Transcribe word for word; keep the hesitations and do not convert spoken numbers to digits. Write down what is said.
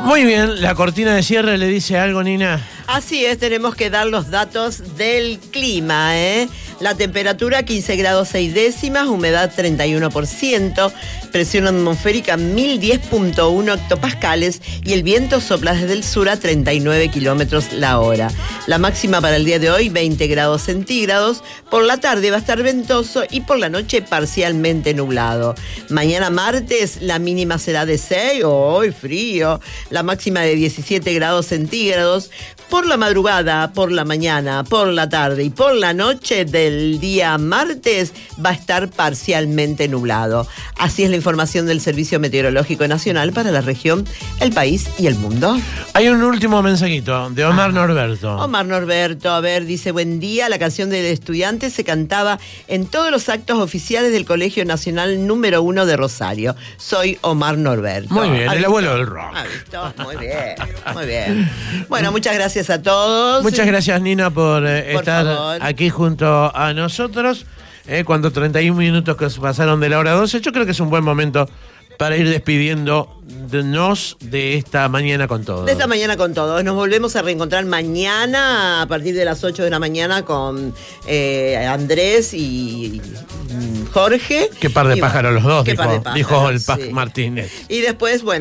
Muy bien, la cortina de cierre le dice algo, Nina. Así es, tenemos que dar los datos del clima, ¿eh? La temperatura quince grados seis décimas, humedad treinta y uno por ciento, presión atmosférica mil diez punto uno hectopascales y el viento sopla desde el sur a treinta y nueve kilómetros la hora. La máxima para el día de hoy, veinte grados centígrados. Por la tarde va a estar ventoso y por la noche parcialmente nublado. Mañana martes la mínima será de seis, hoy frío. La máxima de diecisiete grados centígrados. Por la madrugada, por la mañana, por la tarde y por la noche del día martes va a estar parcialmente nublado. Así es la información del Servicio Meteorológico Nacional para la región, el país y el mundo. Hay un último mensajito de Omar ah, Norberto. Omar Norberto, a ver, dice: buen día, la canción del estudiante se cantaba en todos los actos oficiales del Colegio Nacional número uno de Rosario. Soy Omar Norberto. Muy bien, el abuelo del rock. ¿Ha visto? Muy bien, muy bien. Bueno, muchas gracias a todos. Muchas gracias, Nina, por, eh, por estar favor. aquí junto a nosotros. Eh, cuando treinta y un minutos que pasaron de la hora doce, yo creo que es un buen momento para ir despidiéndonos de esta mañana con todos. De esta mañana con todos. Nos volvemos a reencontrar mañana a partir de las ocho de la mañana con eh, Andrés y Jorge. Qué par de y pájaros los dos, dijo, pájaros, dijo el Paz sí. Martínez. Y después, bueno.